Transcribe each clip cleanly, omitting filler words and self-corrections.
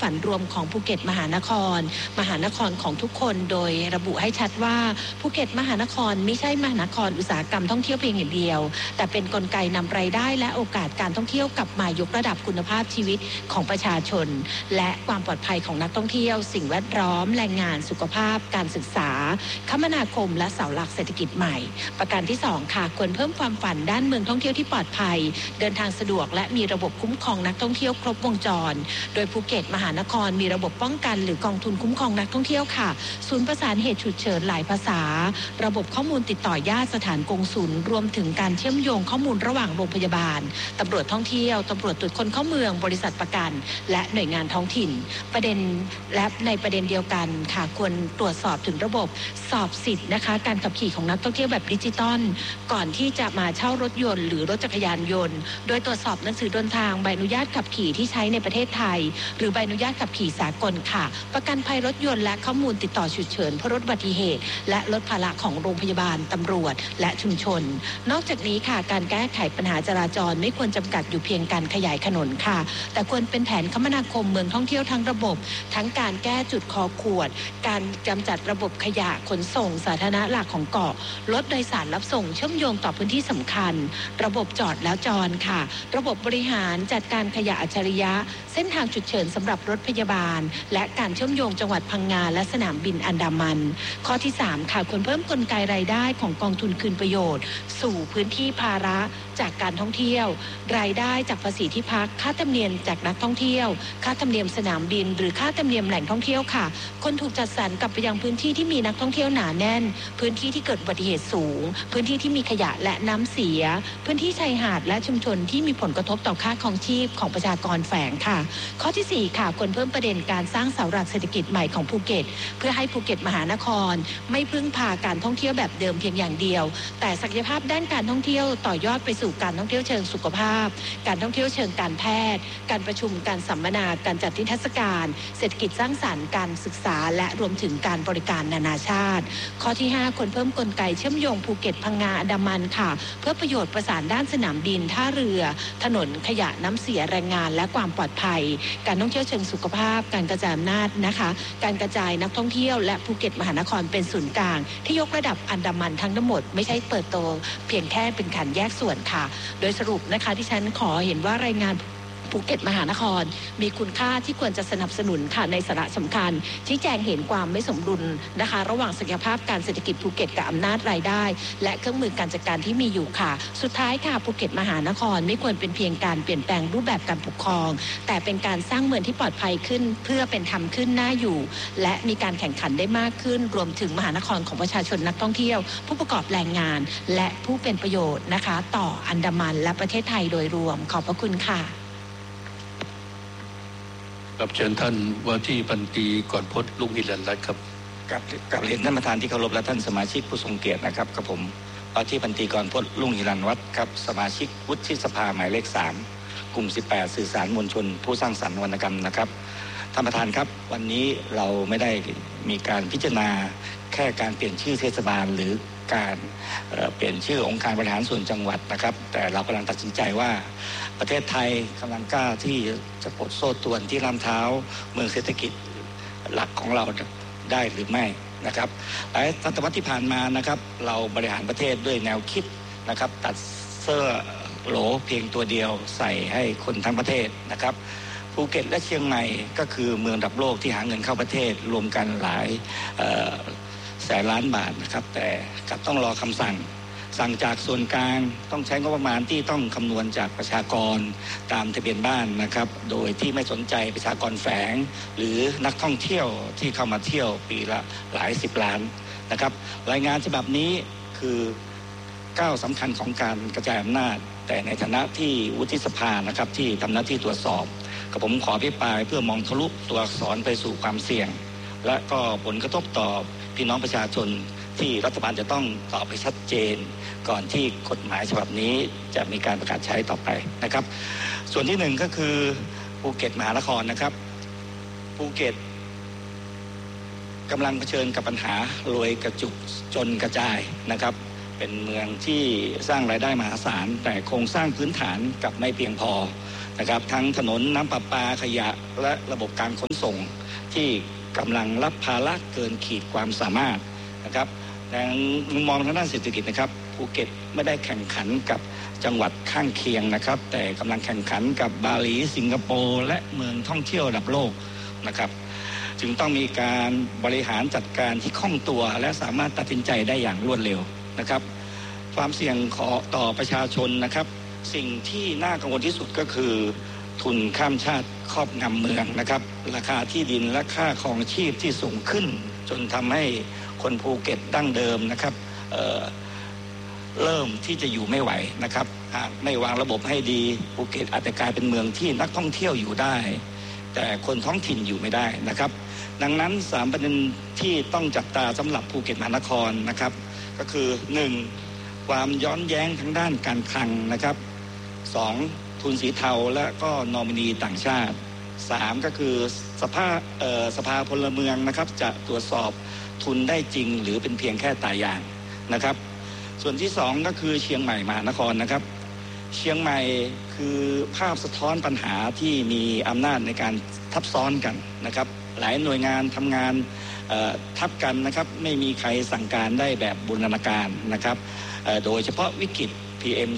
ฝันรวมของภูเก็ตมหานครของทุกคนโดยระบุให้ชัดว่าภูเก็ตมหานครไม่ใช่มหานครอุตสาหกรรมท่องเที่ยวเพียงอย่างเดียวแต่เป็นกลไกนำรายได้และโอกาสการท่องเที่ยวกลับมายกระดับคุณภาพชีวิตของประชาชนและความปลอดภัยของนักท่องเที่ยวสิ่งแวดล้อมแรงงานสุขภาพการศึกษาคมนาคมและเสาหลักเศรษฐกิจใหม่ประการที่2ค่ะควรเพิ่มความฝันด้านเมืองท่องเที่ยวที่ปลอดภัยเดินทางสะดวกและมีระบบคุ้มครองนักท่องเที่ยวครบวงจรโดยภูเก็ตมหานครมีระบบป้องกันหรือกองทุนคุ้มครองนักท่องเที่ยวค่ะศูนย์ประสานเหตุฉุกเฉินหลายภาษาระบบข้อมูลติดต่อญาติสถานกงสุลรวมถึงการเชื่อมโยงข้อมูลระหว่างโรงพยาบาลตำรวจท่องเที่ยวตำรวจตรวจคนเข้าเมืองบริษัทประกันและหน่วยงานท้องถิ่นประเด็นเดียวกันค่ะควรตรวจสอบถึงระบบสอบสิทธิ์นะคะการขับขี่ของนักท่องเที่ยวแบบดิจิตอลก่อนที่จะมาเช่ารถยนต์หรือรถจักรยานยนต์โดยตรวจสอบหนังสือเดินทางใบอนุญาตขับขี่ที่ใช้ในประเทศไทยหรือใบอนุญาตขับขี่สากลค่ะประกันภัยรถยนต์และข้อมูลติดต่อฉุกเฉินเพื่อลดอุบัติเหตุและลดภาระของโรงพยาบาลตำรวจและชุมชนนอกจากนี้ค่ะการแก้ไขปัญหาจราจรไม่ควรจำกัดอยู่เพียงการขยายถนนค่ะแต่ควรเป็นแผนคมนาคมเมืองท่องเที่ยวทั้งระบบทั้งการแก้จุดคอขวดการกำจัดระบบขยะขนส่งสาธารณะหลักของเกาะรถโดยสารรับส่งเชื่อมโยงต่อพื้นที่สำคัญระบบจอดแล้วจอดค่ะระบบบริหารจัดการขยะอัจฉริยะเส้นทางฉุกเฉินสำหรับรถพยาบาลและการเชื่อมโยงจังหวัดพังงาและสนามบินอันดามันข้อที่3ค่ะควรเพิ่มกลไกรายได้ของกองทุนคืนประโยชน์สู่พื้นที่ภาระจากการท่องเที่ยวรายได้จากภาษีที่พักค่าธรรมเนียมจากนักท่องเที่ยวค่าธรรมเนียมสนามบินหรือค่าธรรมเนียมแหล่งท่องเที่ยวค่ะคนถูกจัดสรรกลับไปยังพื้นที่ที่มีนักท่องเที่ยวหนาแน่นพื้นที่ที่เกิดอุบัติเหตุสูงพื้นที่ที่มีขยะและน้ำเสียพื้นที่ชายหาดและชุมชนที่มีผลกระทบต่อค่าครองชีพของประชากรแฝงค่ะข้อที่4ค่ะควรเพิ่มประเด็นการสร้างเสาหลักเศรษฐกิจใหม่ของภูเก็ตเพื่อให้ภูเก็ตมหานครไม่พึ่งพาการท่องเที่ยวแบบเดิมเพียงอย่างเดียวแต่ศักยภาพด้านการท่องเที่ยวต่อยอดไปสู่การท่องเที่ยวเชิงสุขภาพการท่องเที่ยวเชิงการแพทย์การประชุมการสัมมนาการจัดนิทรรศการเศรษฐกิจสร้างสรรค์การศึกษาและรวมถึงการบริการนานาชาติข้อที่5ควรเพิ่มกลไกเชื่อมโยงภูเก็ตพังงาอันดามันค่ะเพื่อประโยชน์ประสานด้านสนามบินท่าเรือถนนขยะน้ำเสียแรงงานและความปลอดภัยการท่องเที่ยวเชิงสุขภาพการกระจายอำนาจนะคะการกระจายนักท่องเที่ยวและภูเก็ตมหานครเป็นศูนย์กลางที่ยกระดับอันดามันทั้งหมดไม่ใช่เปิดโตเพียงแค่เป็นการแยกส่วนค่ะโดยสรุปนะคะที่ฉันขอเห็นว่ารายงานภูเก็ตมหานครมีคุณค่าที่ควรจะสนับสนุนค่ะในสาระสำคัญชี้แจงเห็นความไม่สมดุลนะคะระหว่างศักยภาพการเศรษฐกิจภูเก็ตกับอำนาจรายได้และเครื่องมือการจัดการที่มีอยู่ค่ะสุดท้ายค่ะภูเก็ตมหานครไม่ควรเป็นเพียงการเปลี่ยนแปลงรูปแบบการปกครองแต่เป็นการสร้างเมืองที่ปลอดภัยขึ้นเพื่อเป็นธรรมขึ้นน่าอยู่และมีการแข่งขันได้มากขึ้นรวมถึงมหานครของประชาชนนักท่องเที่ยวผู้ประกอบแรงงานและผู้เป็นประโยชน์นะคะต่ออันดามันและประเทศไทยโดยรวมขอบพระคุณค่ะกับเชิญท่านว่าที่พันตรีก่อนพจน์ลุงหิรันรัตน์ครับกับเรียนท่านประธานที่เคารพและท่านสมาชิกผู้ทรงเกียรตินะครับกับผมว่าที่พันตรีก่อนพจน์ลุงหิรันรัตน์ครับสมาชิกวุฒิสภาหมายเลข3กลุ่ม18สื่อสารมวลชนผู้สร้างสรรค์วรรณกรรมนะครับท่านประธานครับวันนี้เราไม่ได้มีการพิจารณาแค่การเปลี่ยนชื่อเทศบาลหรือการเปลี่ยนชื่อองค์การบริหารส่วนจังหวัดนะครับแต่เรากำลังตัดสินใจว่าประเทศไทยกำลังกล้าที่จะปลดโซ่ตรวนที่ลำเท้าเมืองเศรษฐกิจหลักของเราได้หรือไม่นะครับหลายศตวรรษที่ผ่านมานะครับเราบริหารประเทศด้วยแนวคิดนะครับตัดเสื้อโหลเพียงตัวเดียวใส่ให้คนทั้งประเทศนะครับภูเก็ตและเชียงใหม่ก็คือเมืองระดับโลกที่หาเงินเข้าประเทศรวมกันหลายแสนล้านบาทนะครับแต่กลับต้องรอคำสั่งจากส่วนกลางต้องใช้งบประมาณที่ต้องคำนวณจากประชากรตามทะเบียนบ้านนะครับโดยที่ไม่สนใจประชากรแฝงหรือนักท่องเที่ยวที่เข้ามาเที่ยวปีละหลาย10 ล้านนะครับรายงานฉบับนี้คือก้าวสำคัญของการกระจายอำนาจแต่ในฐานะที่วุฒิสภานะครับที่ทำหน้าที่ตรวจสอบกับผมขออภิปรายเพื่อมองทะลุตัวอักษรไปสู่ความเสี่ยงและก็ผลกระทบต่อพี่น้องประชาชนที่รัฐบาลจะต้องตอบให้ชัดเจนก่อนที่กฎหมายฉบับนี้จะมีการประกาศใช้ต่อไปนะครับส่วนที่1ก็คือภูเก็ตมหานครนะครับภูเก็ตกำลังเผชิญกับปัญหารวยกระจุกจนกระจายนะครับเป็นเมืองที่สร้างรายได้มหาศาลแต่โครงสร้างพื้นฐานกลับไม่เพียงพอนะครับทั้งถนนน้ำประปาขยะและระบบการขนส่งที่กำลังรับภาระเกินขีดความสามารถนะครับในมุมมองทางด้านเศรษฐกิจนะครับภูเก็ตไม่ได้แข่งขันกับจังหวัดข้างเคียงนะครับแต่กำลังแข่งขันกับบาหลีสิงคโปร์และเมืองท่องเที่ยวระดับโลกนะครับจึงต้องมีการบริหารจัดการที่คล่องตัวและสามารถตัดสินใจได้อย่างรวดเร็วนะครับความเสี่ยงต่อประชาชนนะครับสิ่งที่น่ากังวลที่สุดก็คือทุนข้ามชาติครอบงำเมืองนะครับราคาที่ดินและค่าครองชีพที่สูงขึ้นจนทำให้คนภูเก็ตดั้งเดิมนะครับเริ่มที่จะอยู่ไม่ไหวนะครับหากไม่วางระบบให้ดีภูเก็ตอาจจะกลายเป็นเมืองที่นักท่องเที่ยวอยู่ได้แต่คนท้องถิ่นอยู่ไม่ได้นะครับดังนั้น3ประเด็นที่ต้องจับตาสำหรับภูเก็ตมหานครนะครับก็คือ1ความย้อนแย้งทางด้านการคลังนะครับ2ทุนสีเทาและก็นอมินีต่างชาติ3ก็คือสภาพลเมืองนะครับจะตรวจสอบทุนได้จริงหรือเป็นเพียงแค่ตายางนะครับส่วนที่2ก็คือเชียงใหม่มหานครนะครับเชียงใหม่คือภาพสะท้อนปัญหาที่มีอำนาจในการทับซ้อนกันนะครับหลายหน่วยงานทำงานทับกันนะครับไม่มีใครสั่งการได้แบบบูรณาการนะครับโดยเฉพาะวิกฤต PM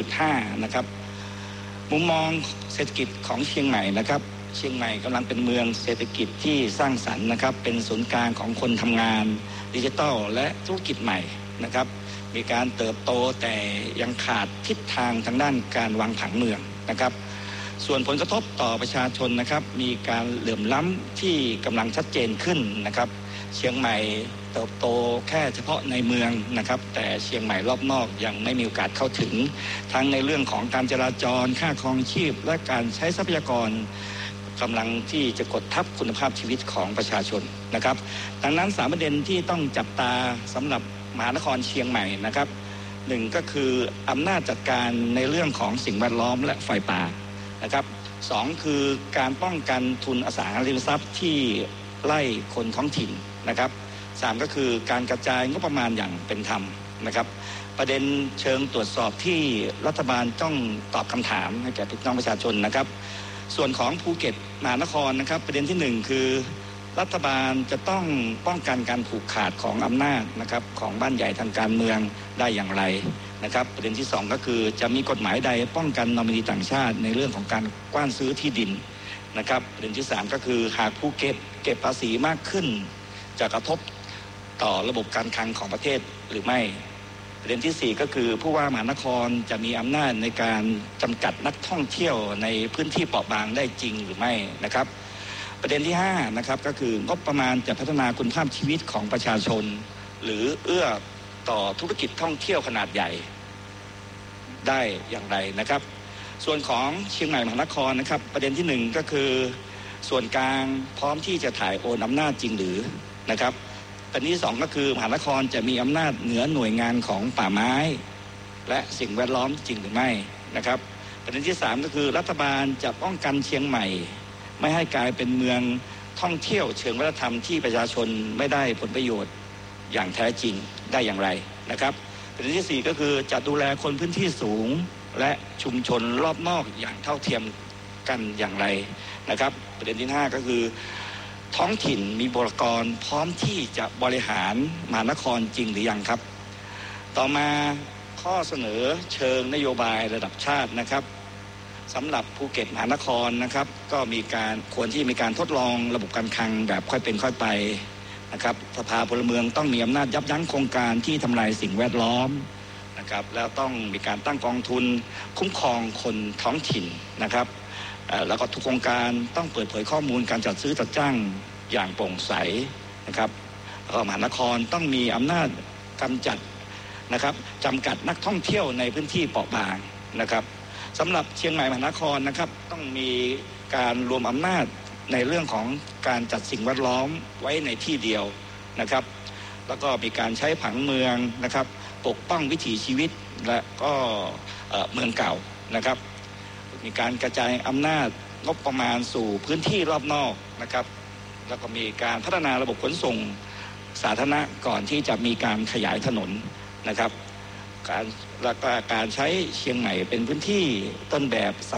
2.5 นะครับมุมมองเศรษฐกิจของเชียงใหม่นะครับเชียงใหม่กำลังเป็นเมืองเศรษฐกิจที่สร้างสรรค์นะครับเป็นศูนย์กลางของคนทำงานดิจิทัลและธุรกิจใหม่นะครับมีการเติบโตแต่ยังขาดทิศทางทางด้านการวางผังเมืองนะครับส่วนผลกระทบต่อประชาชนนะครับมีการเหลื่อมล้ำที่กำลังชัดเจนขึ้นนะครับเชียงใหม่เติบโตแค่เฉพาะในเมืองนะครับแต่เชียงใหม่รอบนอกยังไม่มีโอกาสเข้าถึงทั้งในเรื่องของการจราจรค่าครองชีพและการใช้ทรัพยากรกำลังที่จะกดทับคุณภาพชีวิตของประชาชนนะครับดังนั้น3ประเด็นที่ต้องจับตาสำหรับมหานครเชียงใหม่นะครับ1ก็คืออำนาจจัดการในเรื่องของสิ่งแวดล้อมและไฟป่านะครับ2คือการป้องกันทุนอสังหาริมทรัพย์ที่ไล่คนท้องถิ่นนะครับ3ก็คือการกระจายงบประมาณอย่างเป็นธรรมนะครับประเด็นเชิงตรวจสอบที่รัฐบาลต้องตอบคำถามให้แก่พี่น้องประชาชนนะครับส่วนของภูเก็ตมหานครนะครับประเด็นที่1คือรัฐบาลจะต้องป้องกันการผูกขาดของอำนาจนะครับของบ้านใหญ่ทางการเมืองได้อย่างไรนะครับประเด็นที่2ก็คือจะมีกฎหมายใดป้องกันนอมินีต่างชาติในเรื่องของการกว้านซื้อที่ดินนะครับประเด็นที่3ก็คือหากภูเก็ตเก็บภาษีมากขึ้นจะกระทบต่อระบบการคลังของประเทศหรือไม่ประเด็นที่4ก็คือผู้ว่ามหานครจะมีอำนาจในการจำกัดนักท่องเที่ยวในพื้นที่เปราะบางได้จริงหรือไม่นะครับประเด็นที่5นะครับก็คืองบประมาณจะพัฒนาคุณภาพชีวิตของประชาชนหรือเอื้อต่อธุรกิจท่องเที่ยวขนาดใหญ่ได้อย่างไรนะครับส่วนของเชียงใหม่มหานครนะครับประเด็นที่1ก็คือส่วนกลางพร้อมที่จะถ่ายโอนอำนาจจริงหรือนะครับประเด็นที่2ก็คือมหานครจะมีอำนาจเหนือหน่วยงานของป่าไม้และสิ่งแวดล้อมจริงหรือไม่นะครับประเด็นที่3ก็คือรัฐบาลจะป้องกันเชียงใหม่ไม่ให้กลายเป็นเมืองท่องเที่ยวเชิงวัฒนธรรมที่ประชาชนไม่ได้ผลประโยชน์อย่างแท้จริงได้อย่างไรนะครับประเด็นที่4ก็คือจะดูแลคนพื้นที่สูงและชุมชนรอบนอกอย่างเท่าเทียมกันอย่างไรนะครับประเด็นที่5ก็คือท้องถิ่นมีบุคลากรพร้อมที่จะบริหารมหานครจริงหรือยังครับต่อมาข้อเสนอเชิงนโยบายระดับชาตินะครับสำหรับภูเก็ตมหานครนะครับก็มีการควรที่มีการทดลองระบบการคลังแบบค่อยเป็นค่อยไปนะครับสภาพลเมืองต้องมีอำนาจยับยั้งโครงการที่ทำลายสิ่งแวดล้อมนะครับแล้วต้องมีการตั้งกองทุนคุ้มครองคนท้องถิ่นนะครับแล้วก็ทุกโครงการต้องเปิดเผยข้อมูลการจัดซื้อจัดจ้างอย่างโปร่งใสนะครับแล้วก็มหานครต้องมีอำนาจกำจัดนะครับจำกัดนักท่องเที่ยวในพื้นที่เปราะบางนะครับสำหรับเชียงใหม่มหานครนะครับต้องมีการรวมอำนาจในเรื่องของการจัดสิ่งแวดล้อมไว้ในที่เดียวนะครับแล้วก็มีการใช้ผังเมืองนะครับปกป้องวิถีชีวิตและก็เมืองเก่านะครับมีการกระจายอำนาจงบประมาณสู่พื้นที่รอบนอกนะครับแล้วก็มีการพัฒนาระบบขนส่งสาธารณะก่อนที่จะมีการขยายถนนนะครับการใช้เชียงใหม่เป็นพื้นที่ต้นแบบ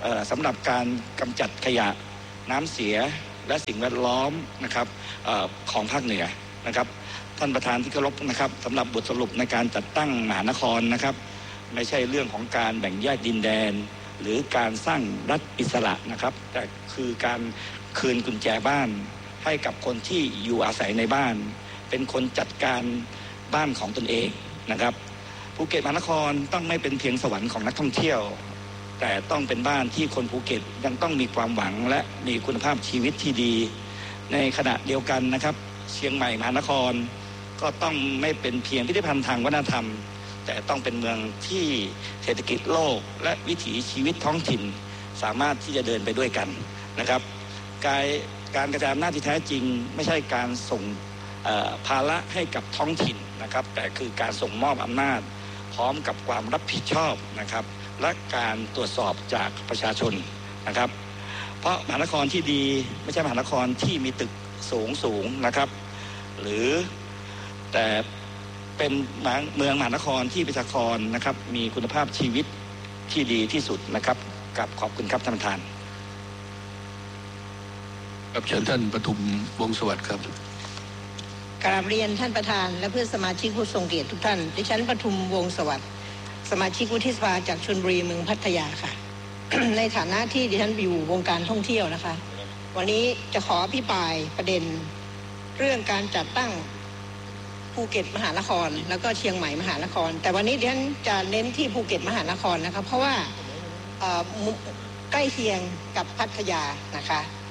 สำหรับการกำจัดขยะน้ำเสียและสิ่งแวดล้อมนะครับของภาคเหนือนะครับท่านประธานที่เคารพนะครับสำหรับบทสรุปในการจัดตั้งมหานครนะครับไม่ใช่เรื่องของการแบ่งแยกดินแดนหรือการสร้างรัฐอิสระนะครับแต่คือการคืนกุญแจบ้านให้กับคนที่อยู่อาศัยในบ้านเป็นคนจัดการบ้านของตนเองนะครับภูเก็ตมหานครต้องไม่เป็นเพียงสวรรค์ของนักท่องเที่ยวแต่ต้องเป็นบ้านที่คนภูเก็ตยังต้องมีความหวังและมีคุณภาพชีวิตที่ดีในขณะเดียวกันนะครับเชียงใหม่มหานครก็ต้องไม่เป็นเพียงพิพิธภัณฑ์ทางวัฒนธรรมแต่ต้องเป็นเมืองที่เศรษฐกิจโลกและวิถีชีวิตท้องถิ่นสามารถที่จะเดินไปด้วยกันนะครับการกระจายอำนาจที่แท้จริงไม่ใช่การส่งภาระให้กับท้องถิ่นนะครับแต่คือการส่งมอบอำนาจพร้อมกับความรับผิดชอบนะครับและการตรวจสอบจากประชาชนนะครับเพราะมหานครที่ดีไม่ใช่มหานครที่มีตึกสูงนะครับหรือแต่เป็นเมืองมหานครที่ประชากรนะครับมีคุณภาพชีวิตที่ดีที่สุดนะครับกับขอบคุณครับท่านประธานครับเชิญท่านปทุมวงศ์สวัสดิ์ครับกราบเรียนท่านประธานและเพื่อนสมาชิกผู้ทรงเกียรติทุกท่านดิฉันปทุมวงศ์สวัสดิ์สมาชิกวุฒิสภาจากชลบุรีเมืองพัทยาค่ะ ในฐานะที่ดิฉันอยู่วงการท่องเที่ยวนะคะวันนี้จะขออภิปรายประเด็นเรื่องการจัดตั้งภูเก็ตมหานครแล้วก็เชียงใหม่มหานครแต่วันนี้ดิฉันจะเน้นที่ภูเก็ตมหานครนะคะเพราะว่าใกล้เคียงกับพัทยานะคะ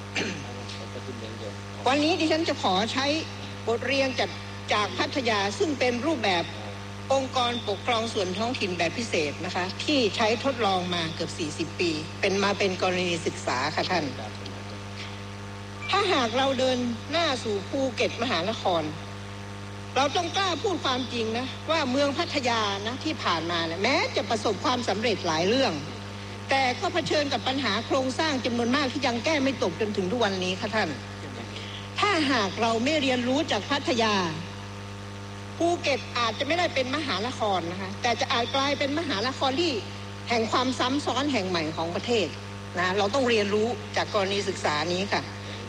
วันนี้ดิฉันจะขอใช้บทเรียนจากพัทยาซึ่งเป็นรูปแบบองค์กรปกครองส่วนท้องถิ่นแบบพิเศษนะคะที่ใช้ทดลองมาเกือบ40 ปีเป็นกรณีศึกษาค่ะท่านถ้าหากเราเดินหน้าสู่ภูเก็ตมหานครเราต้องกล้าพูดความจริงนะว่าเมืองพัทยานะที่ผ่านมาเนี่ยแม้จะประสบความสำเร็จหลายเรื่องแต่ก็เผชิญกับปัญหาโครงสร้างจำนวนมากที่ยังแก้ไม่ตกจนถึงทุกวันนี้ค่ะท่านถ้าหากเราไม่เรียนรู้จากพัทยาภูเก็ตอาจจะไม่ได้เป็นมหานครนะคะแต่จะอาจกลายเป็นมหานครที่แห่งความซ้ำซ้อนแห่งใหม่ของประเทศนะเราต้องเรียนรู้จากกรณีศึกษานี้ค่ะ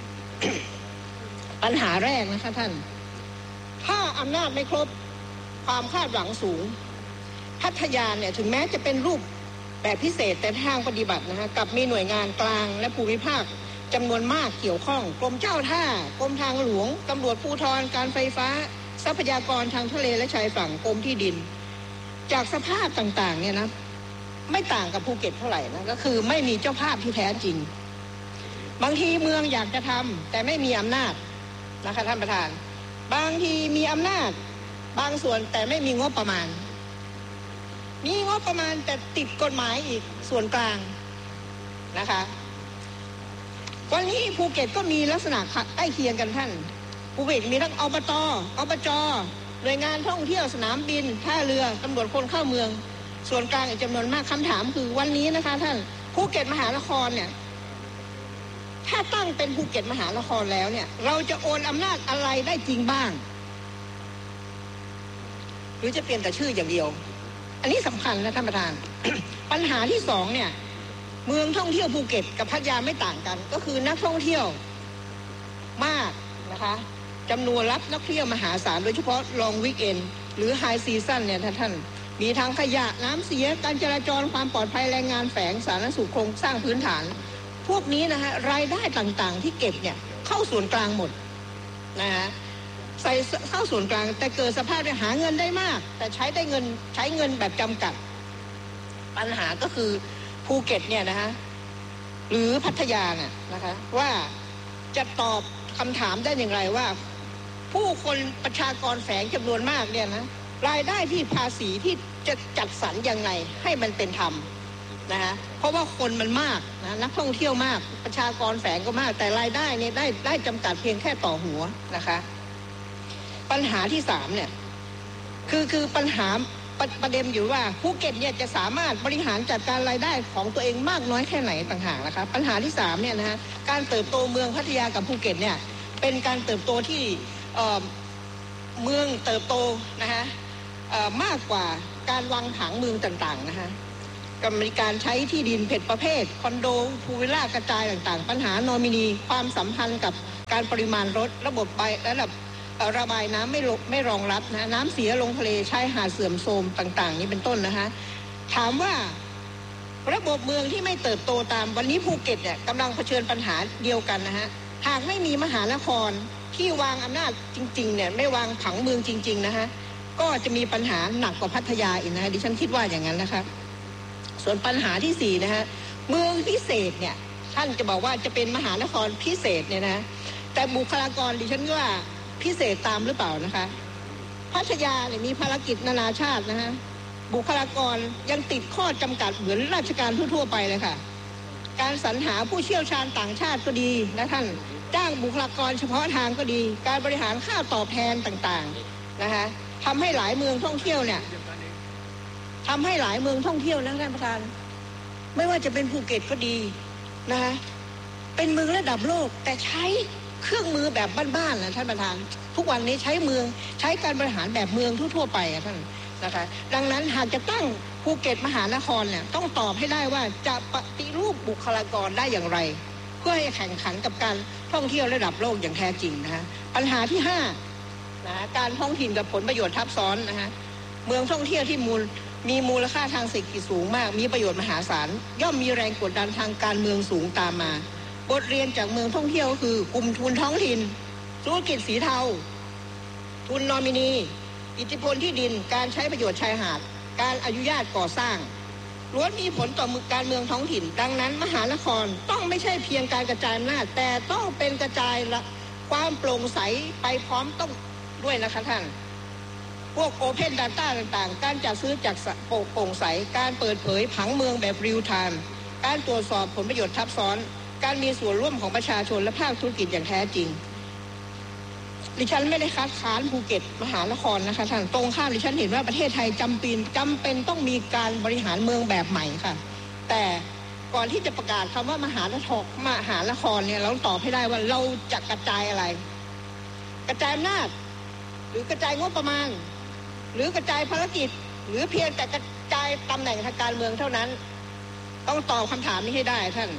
ปัญหาแรกนะคะท่านถ้าอำนาจไม่ครบความคาดหวังสูงพัทยาเนี่ยถึงแม้จะเป็นรูปแบบพิเศษแต่ทางปฏิบัตินะคะกับมีหน่วยงานกลางและภูมิภาคจำนวนมากเกี่ยวข้องกรมเจ้าท่ากรมทางหลวงตำรวจภูธรการไฟฟ้าทรัพยากรทางทะเลและชายฝั่งกรมที่ดินจากสภาพต่างๆเนี่ยนะไม่ต่างกับภูเก็ตเท่าไหร่นะก็คือไม่มีเจ้าภาพที่แท้จริงบางทีเมืองอยากจะทำแต่ไม่มีอำนาจนะคะท่านประธานบางทีมีอำนาจบางส่วนแต่ไม่มีงบประมาณมีงบประมาณแต่ติดกฎหมายอีกส่วนกลางนะคะวันนี้ภูเก็ตก็มีลักษณะใกล้เคียงกันท่านภูเก็ตมีทั้งอบต.หน่วยงานท่องเที่ยวสนามบินท่าเรือตำรวจคนเข้าเมืองส่วนกลางอีกจำนวนมากคำถามคือวันนี้นะคะท่านภูเก็ตมหานครเนี่ยถ้าตั้งเป็นภูเก็ตมหานครแล้วเนี่ยเราจะโอนอำนาจอะไรได้จริงบ้างหรือจะเปลี่ยนแต่ชื่ออย่างเดียวอันนี้สำคัญนะท่านประธาน ปัญหาที่สองเนี่ยเมืองท่องเที่ยวภูเก็ตกับพัทยาไม่ต่างกันก็คือนักท่องเที่ยวมากนะคะจำนวนรับนักเที่ยวมหาศาลโดยเฉพาะลองวีคเอนด์หรือไฮซีซั่นเนี่ยท่านมีทั้งขยะน้ำเสียการจราจรความปลอดภัยแรงงานแฝงสาธารณสุขโครงสร้างพื้นฐานพวกนี้นะฮะรายได้ต่างๆที่เก็บเนี่ยเข้าส่วนกลางหมดนะฮะใส่เข้าส่วนกลางแต่เกิดสภาพหาเงินได้มากแต่ใช้เงินแบบจำกัดปัญหาก็คือภูเก็ตเนี่ยนะฮะหรือพัทยาเนี่ยนะคะว่าจะตอบคำถามได้อย่างไรว่าผู้คนประชากรแฝงจำนวนมากเนี่ยนะรายได้ที่ภาษีที่จะจัดสรรยังไงให้มันเป็นธรรมนะฮะเพราะว่าคนมันมากนะนักท่องเที่ยวมากประชากรแฝงก็มากแต่รายได้เนี่ยได้จำกัดเพียงแค่ต่อหัวนะคะปัญหาที่สามเนี่ยคือปัญหาประเด็นอยู่ว่าภูเก็ตเนี่ยจะสามารถบริหารจัดการรายได้ของตัวเองมากน้อยแค่ไหนต่างหากนะคะปัญหาที่สามเนี่ยนะฮะการเติบโตเมืองพัทยากับภูเก็ตเนี่ยเป็นการเติบโตที่เมืองเติบโตนะคะมากกว่าการวางผังเมืองต่างๆนะคะรรมการใช้ที่ดินเพจประเภทคอนโดพูลวิลล่ากระจายต่างๆปัญหานอมินีความสัมพันธ์กับการปริมาณรถระบบระบายน้ำไม่รองรับนะน้ำเสียลงทะเลชายหาดเสื่อมโทรมต่างๆนี้เป็นต้นนะคะถามว่าระบบเมืองที่ไม่เติบโตตามวันนี้ภูเก็ตเนี่ยกำลังเผชิญปัญหาเดียวกันนะฮะหากไม่มีมหานครที่วางอำนาจจริงๆเนี่ยไม่วางผังเมืองจริงๆนะคะก็จะมีปัญหาหนักกว่าพัทยาอีกนะดิฉันคิดว่าอย่างนั้นนะคะส่วนปัญหาที่4นะคะเมืองพิเศษเนี่ยท่านจะบอกว่าจะเป็นมหานครพิเศษเนี่ยนะแต่บุคลากรดิฉันว่าพิเศษตามหรือเปล่านะคะพัทยาเนี่ยมีภารกิจนานาชาตินะฮะบุคลากรยังติดข้อจำกัดเหมือนราชการทั่วๆไปเลยค่ะการสรรหาผู้เชี่ยวชาญต่างชาติก็ดีนะท่านจ้างบุคลากรเฉพาะทางก็ดีการบริหารค่าตอบแทนต่างๆนะคะทำให้หลายเมืองท่องเที่ยวเนี่ยทำให้หลายเมืองท่องเที่ยวนะท่านประธานไม่ว่าจะเป็นภูเก็ตก็ดีนะคะเป็นเมืองระดับโลกแต่ใช้เครื่องมือแบบบ้านๆนะท่านประธานทุกวันนี้ใช้การบริหารแบบเมืองทั่วๆไปอะท่านนะคะดังนั้นหากจะตั้งภูเก็ตมหานครเนี่ยต้องตอบให้ได้ว่าจะปฏิรูปบุคลากรได้อย่างไรเพื่อให้แข่งขันกับการท่องเที่ยวระดับโลกอย่างแท้จริงนะคะปัญหาที่5นะการท้องถิ่นกับผลประโยชน์ทับซ้อนนะคะเมืองท่องเที่ยวที่มีมูลค่าทางเศรษฐกิจสูงมากมีประโยชน์มหาศาลย่อมมีแรงกดดันทางการเมืองสูงตามมาบทเรียนจากเมืองท่องเที่ยวก็คือกลุ่มทุนท้องถิ่นธุรกิจสีเทาทุนนอมินีอิทธิพลที่ดินการใช้ประโยชน์ชายหาดการอนุญาตก่อสร้างล้วนมีผลต่อการเมืองท้องถิ่นดังนั้นมหานครต้องไม่ใช่เพียงการกระจายอำนาจแต่ต้องเป็นกระจายความโปร่งใสไปพร้อมต้องด้วยนะคะท่านพวก Open Data ต่างๆการจัดซื้อจากโปร่งใสการเปิดเผยผังเมืองแบบ Real Time การตรวจสอบผลประโยชน์ทับซ้อนการมีส่วนร่วมของประชาชนและภาคธุรกิจอย่างแท้จริงดิฉันไม่ได้คัดค้านภูเก็ตมหานครนะคะท่านตรงข้ามดิฉันเห็นว่าประเทศไทยจำเป็นต้องมีการบริหารเมืองแบบใหม่ค่ะแต่ก่อนที่จะประกาศคำว่ามหานครเนี่ยเราตอบให้ได้ว่าเราจะกระจายอะไรกระจายอำนาจหรือกระจายงบประมาณหรือกระจายภารกิจหรือเพียงแต่กระจายตำแหน่งทางการเมืองเท่านั้นต้องตอบคำถามนี้ให้ได้ท่าน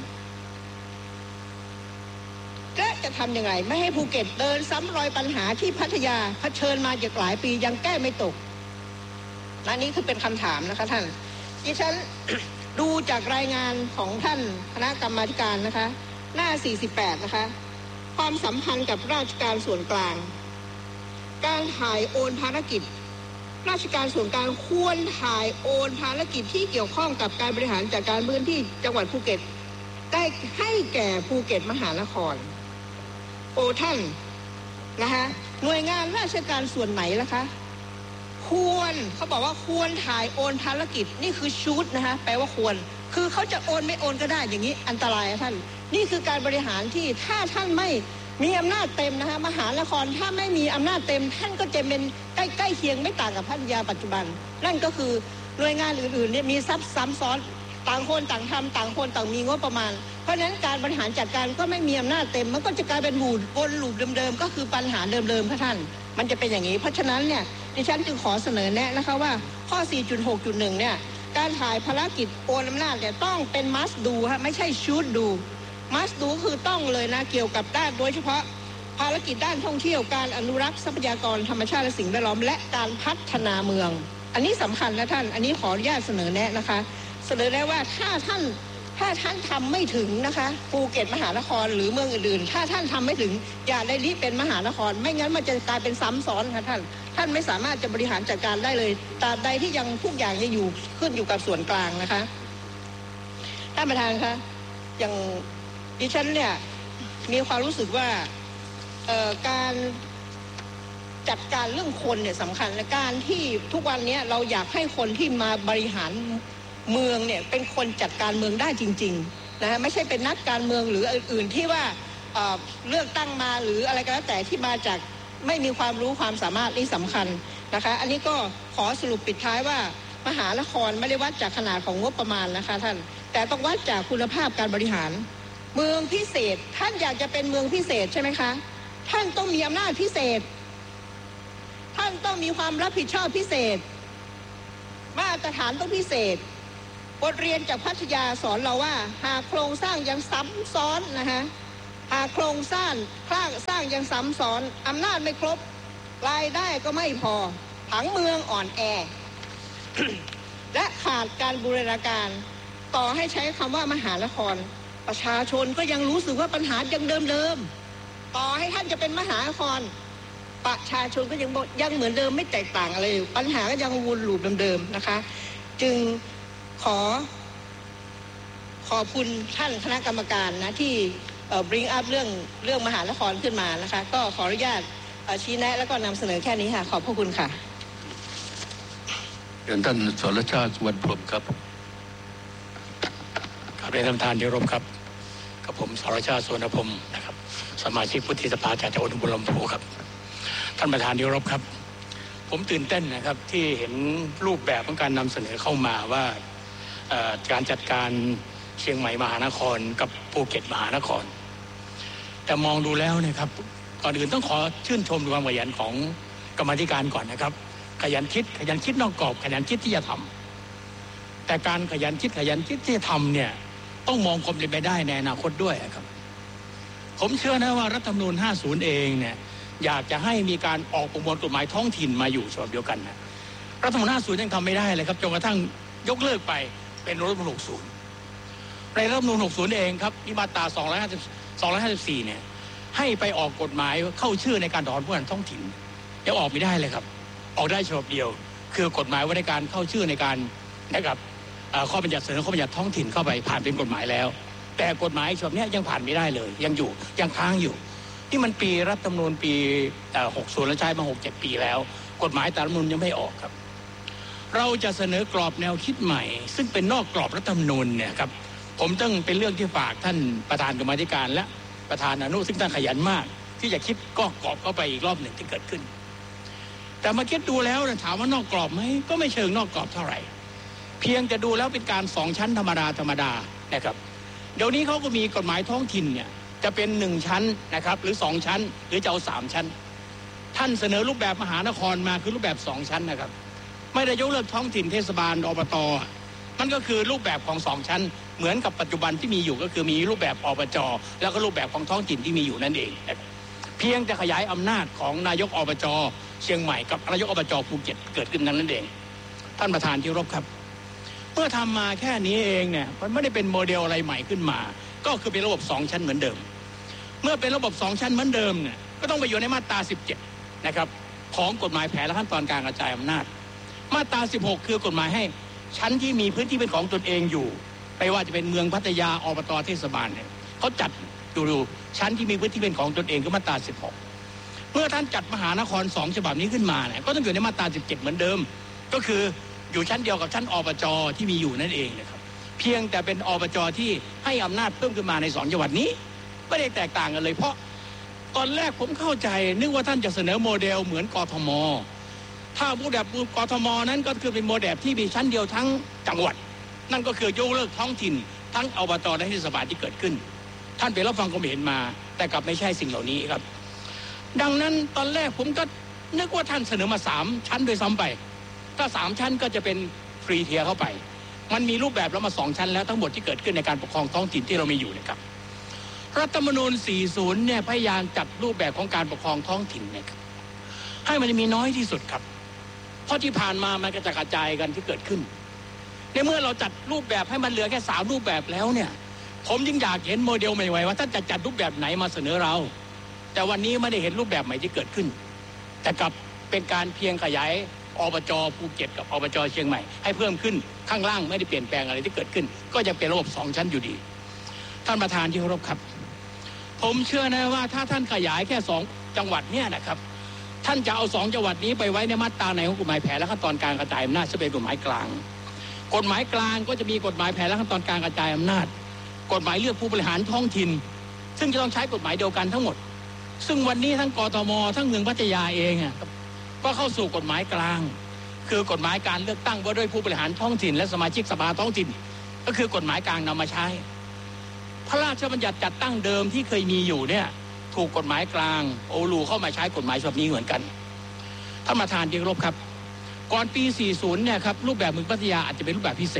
และจะทำยังไงไม่ให้ภูเก็ตเดินซ้ำรอยปัญหาที่พัทยาเผชิญมาจากหลายปียังแก้ไม่ตกและนี้คือเป็นคำถามนะคะท่านดิฉัน ดูจากรายงานของท่านคณะกรรมาธิการนะคะหน้า48นะคะความสัมพันธ์กับราชการส่วนกลางการถ่ายโอนภารกิจราชการส่วนกลางควรถ่ายโอนภารกิจที่เกี่ยวข้องกับการบริหารจัดการพื้นที่จังหวัดภูเก็ตได้ให้แก่ภูเก็ตมหานครโอ้ท่านนะคะหน่วยงานราชการส่วนไหนล่ะคะควรเขาบอกว่าควรถ่ายโอนภารกิจนี่คือชุดนะคะแปลว่าควรคือเขาจะโอนไม่โอนก็ได้อย่างนี้อันตรายท่านนี่คือการบริหารที่ถ้าท่านไม่มีอำนาจเต็มนะคะมหานครถ้าไม่มีอำนาจเต็มท่านก็จะเป็นใกล้เคียงไม่ต่างกับพัทยาปัจจุบันนั่นก็คือหน่วยงานอื่นๆเนี่ยมีซับซ้ำซ้อนต่างคนต่างทำต่างคนต่างมีงบประมาณเพราะฉะนั้นการบริหารจัดการก็ไม่มีอำนาจเต็มมันก็จะกลายเป็นวนลูปเดิมๆก็คือปัญหาเดิมๆค่ะท่านมันจะเป็นอย่างนี้เพราะฉะนั้นเนี่ยดิฉันจึงขอเสนอแนะนะคะว่าข้อ 4.6.1 เนี่ยการถ่ายภารกิจโอนอำนาจเนี่ยต้องเป็น must do ฮะไม่ใช่ should do must do คือต้องเลยนะเกี่ยวกับด้านโดยเฉพาะภารกิจด้านท่องเที่ยวการอนุรักษ์ทรัพยากรธรรมชาติและสิ่งแวดล้อมและการพัฒนาเมืองอันนี้สำคัญนะท่านอันนี้ขออนุญาตเสนอแนะนะคะเสนอแนะว่าถ้าท่านทำไม่ถึงนะคะภูเก็ตมหานครหรือเมืองอื่นๆถ้าท่านทำไม่ถึงอย่าได้รีบเป็นมหานครไม่งั้นมันจะกลายเป็นซ้ำซ้อนค่ะท่านไม่สามารถจะบริหารจัดการได้เลยตราบใดที่ยังทุกอย่างยังอยู่ขึ้นอยู่กับส่วนกลางนะคะท่านประธานคะอย่างดิฉันเนี่ยมีความรู้สึกว่าการจัดการเรื่องคนเนี่ยสำคัญและการที่ทุกวันนี้เราอยากให้คนที่มาบริหารเมืองเนี่ยเป็นคนจัดการเมืองได้จริงๆนะฮะไม่ใช่เป็นนักการเมืองหรืออื่นๆที่ว่าเลือกตั้งมาหรืออะไรก็แล้วแต่ที่มาจากไม่มีความรู้ความสามารถนี่สำคัญนะคะอันนี้ก็ขอสรุปปิดท้ายว่ามหานครไม่ได้วัดจากขนาดของงบประมาณนะคะท่านแต่ต้องวัดจากคุณภาพการบริหารเมืองพิเศษท่านอยากจะเป็นเมืองพิเศษใช่ไหมคะท่านต้องมีอำนาจพิเศษท่านต้องมีความรับผิดชอบพิเศษมาตรฐานต้องพิเศษบทเรียนจากพัทยาสอนเราว่าหากโครงสร้างยังซ้ำซ้อนนะคะหากโครงสร้างยังซ้ำซ้อนอำนาจไม่ครบรายได้ก็ไม่พอผังเมืองอ่อนแอ และขาดการบูรณาการต่อให้ใช้คำว่ามหานครประชาชนก็ยังรู้สึกว่าปัญหายังเดิมๆต่อให้ท่านจะเป็นมหานครประชาชนก็ยังเหมือนเดิมไม่แตกต่างอะไรปัญหาก็ยังวนลูปเดิมๆนะคะจึงขอบคุณท่านคณะกรรมการนะที่bring up เรื่องมหานครขึ้นมานะคะก็ขออนุญาตชี้แนะแล้วก็นำเสนอแค่นี้ค่ะขอบพระคุณค่ะเชิญท่านสรชาติสุวรรณพรหมครับเรียนท่านประธานที่เคารพครับกับผมสรชาติสุวรรณพรหมนะครับสมาชิกวุฒิสภาจากจังหวัดอุบลราชธานีครับท่านประธานที่เคารพครับผมตื่นเต้นนะครับที่เห็นรูปแบบของการนำเสนอเข้ามาว่าการจัดการเชียงใหม่มหานครกับภูเก็ตมหานครแต่มองดูแล้วนะครับก่อนอื่นต้องขอชื่นชมความขยันของกรรมาธิการก่อนนะครับขยันคิดนอกกรอบขยันคิดที่จะทำแต่การขยันคิดที่จะทำเนี่ยต้องมองความเป็นไปได้ในอนาคตด้วยครับผมเชื่อนะว่ารัฐธรรมนูญ50เองเนี่ยอยากจะให้มีการออกประมวลกฎหมายท้องถิ่นมาอยู่ฉบับเดียวกันนะรัฐธรรมนูญ50ยังทำไม่ได้เลยครับจนกระทั่งยกเลิกไปเป็นรัฐธรรมนูญ60ในรัฐธรรมนูญ60เองครับที่มาตรา254เนี่ยให้ไปออกกฎหมายเข้าชื่อในการถอนผู้แทนท้องถิ่นยังออกไม่ได้เลยครับออกได้ฉบับเดียวคือกฎหมายว่าในการเข้าชื่อในการนะครับข้อบัญญัติเสนอข้อบัญญัติท้องถิ่นเข้าไปผ่านเป็นกฎหมายแล้วแต่กฎหมายฉบับนี้ยังผ่านไม่ได้เลยยังค้างอยู่นี่มันปีรัฐธรรมนูญปี60แล้วใช้มา 6-7 ปีแล้วกฎหมายตามรัฐธรรมนูญยังไม่ออกครับเราจะเสนอกรอบแนวคิดใหม่ซึ่งเป็นนอกกรอบรัฐธรรมนูญเนี่ยครับผมต้องเป็นเรื่องที่ฝากท่านประธานกรรมาธิการและประธานอนุซึ่งท่านขยันมากที่จะคิดก็กรอบเข้าไปอีกรอบหนึ่งที่เกิดขึ้นแต่มาคิดดูแล้วถามว่านอกกรอบไหมก็ไม่เชิงนอกกรอบเท่าไหร่เพียงจะดูแล้วเป็นการ2ชั้นธรรมดานะครับเดี๋ยวนี้เขาก็มีกฎหมายท้องถิ่นเนี่ยจะเป็น1ชั้นนะครับหรือ2ชั้นหรือจะเอา3ชั้นท่านเสนอรูปแบบมหานครมาคือรูปแบบ2ชั้นนะครับไม่ได้ยกเลิกท้องถิ่นเทศบาลอบต.มันก็คือรูปแบบของ2ชั้นเหมือนกับปัจจุบันที่มีอยู่ก็คือมีรูปแบบอบจ.แล้วก็รูปแบบของท้องถิ่นที่มีอยู่นั่นเองเพียงแต่ขยายอำนาจของนายกอบจ.เชียงใหม่กับนายกอบจ.ภูเก็ตเกิดขึ้นนั่นเองท่านประธานที่เคารพครับเมื่อทำมาแค่นี้เองเนี่ยมันไม่ได้เป็นโมเดลอะไรใหม่ขึ้นมาก็คือเป็นระบบ2ชั้นเหมือนเดิมเมื่อเป็นระบบ2ชั้นเหมือนเดิมเนี่ยก็ต้องไปอยู่ในมาตรา17นะครับของกฎหมายแผนและขั้นตอนการกระจายอำนาจมาตรา16คือกฎหมายให้ชั้นที่มีพื้นที่เป็นของตนเองอยู่ไม่ว่าจะเป็นเมืองพัทยาอบต.เทศบาลเนี่ยเขาจัดดูชั้นที่มีพื้นที่เป็นของตนเองคือมาตรา16เมื่อท่านจัดมหานคร2ฉบับนี้ขึ้นมาเนี่ยก็ต้องอยู่ในมาตรา17เหมือนเดิมก็คืออยู่ชั้นเดียวกับชั้นอบจ.ที่มีอยู่นั่นเองนะครับเพียงแต่เป็นอบจ.ที่ให้อำนาจเพิ่มขึ้นมาใน2จังหวัดนี้ไม่ได้แตกต่างกันเลยเพราะตอนแรกผมเข้าใจนึกว่าท่านจะเสนอโมเดลเหมือนกทม.ถ้าโมเดลกทม.นั้นก็คือเป็นโมเดลที่มีชั้นเดียวทั้งจังหวัดนั่นก็คือยกเลิกท้องถิ่นทั้งอบต.และเทศบาลที่เกิดขึ้นท่านไปรับฟังความเห็นมาแต่กลับไม่ใช่สิ่งเหล่านี้ครับดังนั้นตอนแรกผมก็นึกว่าท่านเสนอมา3ชั้นโดยซ้ำไปถ้า3ชั้นก็จะเป็นฟรีเทียร์เข้าไปมันมีรูปแบบแล้วมา2ชั้นแล้วทั้งหมดที่เกิดขึ้นในการปกครองท้องถิ่นที่เรามีอยู่นะครับรัฐธรรมนูญ40เนี่ยพยายามจัดรูปแบบของการปกครองท้องถิ่นเนี่ยให้มันมีน้อยที่สุดครับเพราะที่ผ่านมามันกระจายกันที่เกิดขึ้นในเมื่อเราจัดรูปแบบให้มันเหลือแค่3รูปแบบแล้วเนี่ยผมยิ่งอยากเห็นโมเดลใหม่ๆว่าท่านจะจัดรูปแบบไหนมาเสนอเราแต่วันนี้ไม่ได้เห็นรูปแบบใหม่ที่เกิดขึ้นแต่กลับเป็นการเพียงขยายอบจ.ภูเก็ตกับอบจ.เชียงใหม่ให้เพิ่มขึ้นข้างล่างไม่ได้เปลี่ยนแปลงอะไรที่เกิดขึ้นก็ยังเป็นระบบ2ชั้นอยู่ดีท่านประธานที่เคารพครับผมเชื่อนะว่าถ้าท่านขยายแค่2จังหวัดเนี่ยนะครับท่านจะเอา2จังหวัดนี้ไปไว้ในมาตราไหนของกฎหมายแผนและขั้นตอนการกระจายอำนาจจะเป็นกฎหมายกลางกฎหมายกลางก็จะมีกฎหมายแผนและขั้นตอนการกระจายอำนาจกฎหมายเลือกผู้บริหารท้องถิ่นซึ่งจะต้องใช้กฎหมายเดียวกันทั้งหมดซึ่งวันนี้ทั้งกทม.ทั้งเมืองพัทยาเองก็เข้าสู่กฎหมายกลางคือกฎหมายการเลือกตั้งว่าด้วยผู้บริหารท้องถิ่นและสมาชิกสภาท้องถิ่นก็คือกฎหมายกลางนำมาใช้พระราชบัญญัติจัดตั้งเดิมที่เคยมีอยู่เนี่ยถูกกฎหมายกลางโอลูเข้ามาใช้กฎหมายฉบับนี้เหมือนกันท่านประธานที่เคารพครับก่อนปี40เนี่ยครับรูปแบบเมืองพัทยาอาจจะเป็นรูปแบบพิเศษ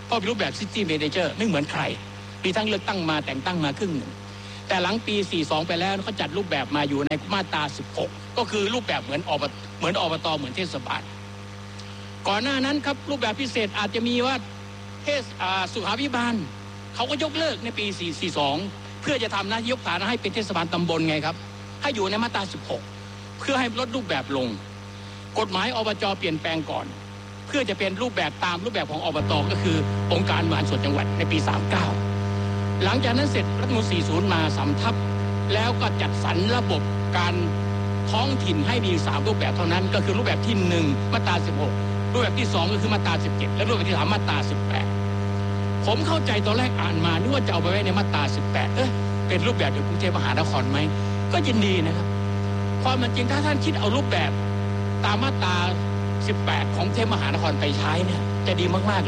เพราะเป็นรูปแบบซิตี้เมเนเจอร์ไม่เหมือนใครมีทั้งเลือกตั้งมาแต่งตั้งมาครึ่งหนึ่งแต่หลังปี 42 ไปแล้วเขาจัดรูปแบบมาอยู่ในมาตรา 16 ก็คือรูปแบบเหมือนอบตเหมือนเทศบาลก่อนหน้านั้นครับรูปแบบพิเศษอาจจะมีว่าสุขาภิบาลเขาก็ยกเลิกในปี 42 เพื่อจะทำหน้าที่ยกฐานะให้เป็นเทศบาลตำบลไงครับให้อยู่ในมาตรา 16 เพื่อให้ลดรูปแบบลงกฎหมายอบจเปลี่ยนแปลงก่อนเพื่อจะเป็นรูปแบบตามรูปแบบของอบตก็คือองค์การบริหารส่วนจังหวัดในปี 39 หลังจากนั้นเสร็จรัฐธรรมนูญ 40 มาสำทับแล้วก็จัดสรรระบบการท้องถิ่นให้มี3รูปแบบเท่านั้นก็คือรูปแบบที่1มาตรา 16 รูปแบบที่2ก็คือมาตรา 17 และรูปแบบที่3มาตรา 18 ผมเข้าใจตอนแรกอ่านมานึกว่าจะเอาไปไว้ในมาตรา 18เป็นรูปแบบเดียวกรุงเทพมหานครไหมก็ยินดีนะครับความเป็นจริงถ้าท่านคิดเอารูปแบบตามมาตรา 18 ของกรุงเทพมหานครไปใช้เนี่ยจะดีมากๆ